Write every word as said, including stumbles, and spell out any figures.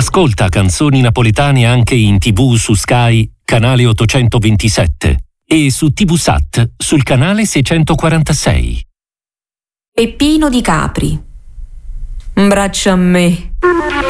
Ascolta canzoni napoletane anche in tivù su Sky, canale ottocentoventisette, e su TVSat sul canale seicentoquarantasei. Peppino di Capri. Braccia a me.